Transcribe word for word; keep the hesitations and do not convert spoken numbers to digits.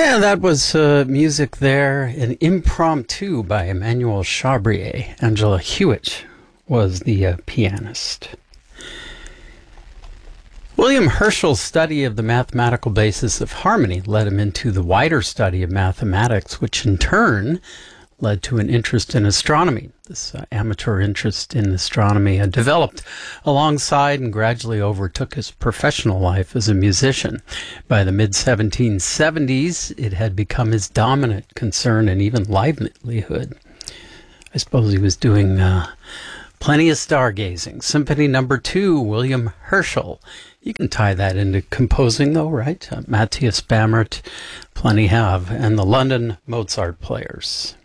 Yeah, that was uh, music there, an impromptu by Emmanuel Chabrier. Angela Hewitt was the uh, pianist. William Herschel's study of the mathematical basis of harmony led him into the wider study of mathematics, which in turn led to an interest in astronomy. This uh, amateur interest in astronomy had developed alongside and gradually overtook his professional life as a musician. By the mid seventeen seventies, it had become his dominant concern and even livelihood. I suppose he was doing uh, plenty of stargazing. Symphony number two, William Herschel. You can tie that into composing, though, right? Uh, Matthias Bamert, plenty have, and the London Mozart Players.